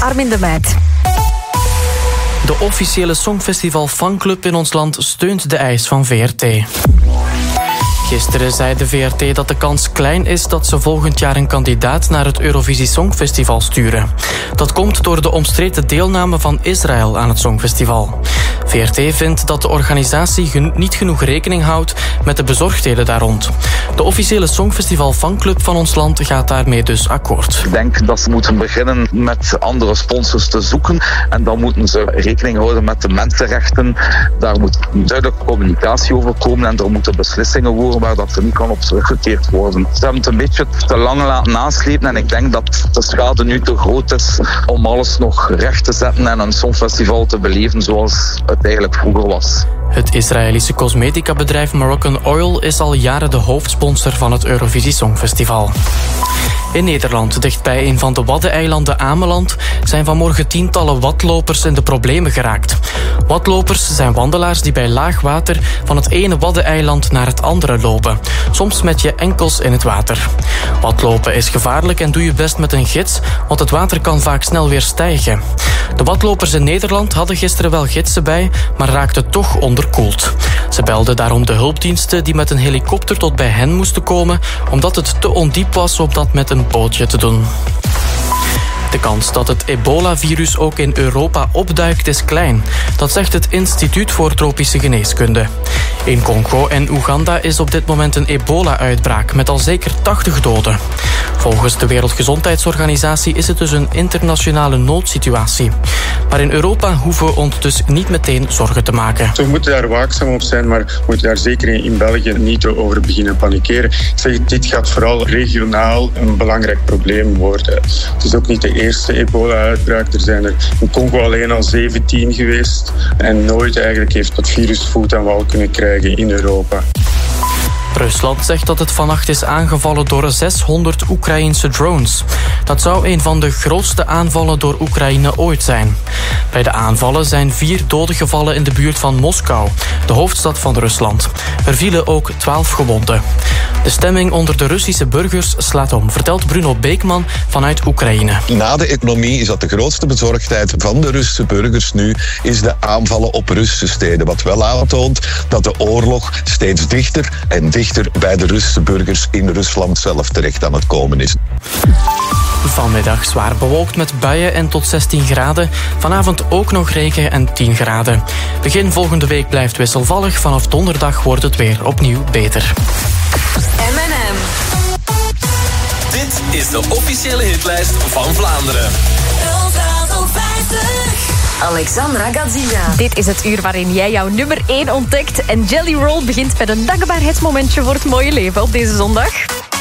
Armin de Meijt. De officiële Songfestival fanclub in ons land steunt de eis van VRT. Gisteren zei de VRT dat de kans klein is dat ze volgend jaar een kandidaat naar het Eurovisie Songfestival sturen. Dat komt door de omstreden deelname van Israël aan het Songfestival. VRT vindt dat de organisatie niet genoeg rekening houdt met de bezorgdheden daar rond. De officiële Songfestival fanclub van ons land gaat daarmee dus akkoord. Ik denk dat ze moeten beginnen met andere sponsors te zoeken en dan moeten ze rekening houden met de mensenrechten. Daar moet duidelijke communicatie over komen en er moeten beslissingen worden waar dat er niet kan op teruggekeerd worden. Ze hebben het een beetje te lang laten naslepen en ik denk dat de schade nu te groot is om alles nog recht te zetten en een songfestival te beleven zoals het eigenlijk vroeger was. Het Israëlische cosmetica-bedrijf Moroccan Oil is al jaren de hoofdsponsor van het Eurovisie Songfestival. In Nederland, dichtbij een van de Waddeneilanden Ameland, zijn vanmorgen tientallen wadlopers in de problemen geraakt. Wadlopers zijn wandelaars die bij laag water van het ene Waddeneiland naar het andere lopen. Soms met je enkels in het water. Wadlopen is gevaarlijk en doe je best met een gids, want het water kan vaak snel weer stijgen. De wadlopers in Nederland hadden gisteren wel gidsen bij, maar raakten toch onderkoeld. Ze belden daarom de hulpdiensten die met een helikopter tot bij hen moesten komen, omdat het te ondiep was om dat met een bootje te doen. De kans dat het ebola-virus ook in Europa opduikt is klein. Dat zegt het Instituut voor Tropische Geneeskunde. In Congo en Oeganda is op dit moment een ebola-uitbraak met al zeker 80 doden. Volgens de Wereldgezondheidsorganisatie is het dus een internationale noodsituatie. Maar in Europa hoeven we ons dus niet meteen zorgen te maken. We moeten daar waakzaam op zijn, maar we moeten daar zeker in België niet over beginnen panikeren. Ik zeg, dit gaat vooral regionaal een belangrijk probleem worden. Het is ook niet de eerste ebola-uitbraak. Er zijn er in Congo alleen al 17 geweest. En nooit eigenlijk heeft dat virus voet aan wal kunnen krijgen in Europa. Rusland zegt dat het vannacht is aangevallen door 600 Oekraïense drones. Dat zou een van de grootste aanvallen door Oekraïne ooit zijn. Bij de aanvallen zijn 4 doden gevallen in de buurt van Moskou, de hoofdstad van Rusland. Er vielen ook 12 gewonden. De stemming onder de Russische burgers slaat om, vertelt Bruno Beekman vanuit Oekraïne. Na de economie is dat de grootste bezorgdheid van de Russische burgers nu, is de aanvallen op Russische steden. Wat wel aantoont dat de oorlog steeds dichter en dichter bij de Russische burgers in Rusland zelf terecht aan het komen is. Vanmiddag zwaar bewolkt met buien en tot 16 graden. Vanavond ook nog regen en 10 graden. Begin volgende week blijft wisselvallig. Vanaf donderdag wordt het weer opnieuw beter. M&M. Dit is de officiële hitlijst van Vlaanderen. Ultra 50. Alexandra Gazina. Dit is het uur waarin jij jouw nummer 1 ontdekt. En Jelly Roll begint met een dankbaarheidsmomentje voor het mooie leven op deze zondag.